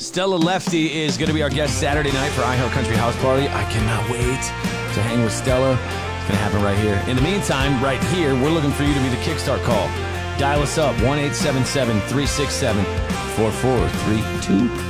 Stella Lefty is going to be our guest Saturday night for iHeart Country House Party. I cannot wait to hang with Stella. It's going to happen right here. In the meantime, right here, we're looking for you to be the Kickstart call. Dial us up, 1-877-367-4432.